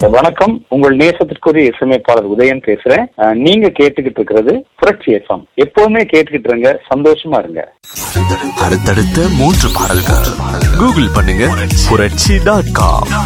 வணக்கம், உங்கள் நேசத்திற்குரிய இசையமைப்பாளர் உதயன் பேசுறேன். நீங்க கேட்டுக்கிட்டு இருக்கிறது புரட்சி எஃப்எம். எப்பவுமே கேட்டுக்கிட்டு இருங்க, சந்தோஷமா இருங்க. அடுத்தடுத்த 3 பாடல்கள் கூகுள் பண்ணுங்க புரட்சி.com.